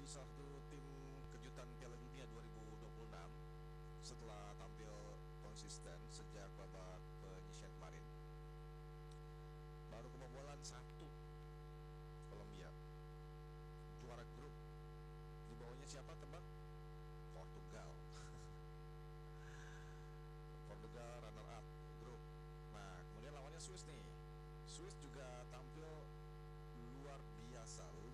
salah satu tim kejutan Piala Dunia 2026 setelah tampil konsisten sejak babak penyisian kemarin. Baru kebobolan 1 Kolombia. Juara grup. Di bawahnya siapa tebak? Portugal. Portugal runner up grup. Nah, kemudian lawannya Swiss nih. Swiss juga tampil luar biasa,